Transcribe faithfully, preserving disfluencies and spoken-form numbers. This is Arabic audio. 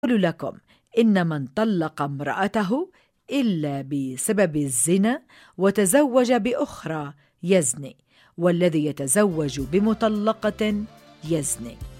أقول لكم إن من طلق امرأته إلا بسبب الزنا وتزوج بأخرى يزني، والذي يتزوج بمطلقة يزني.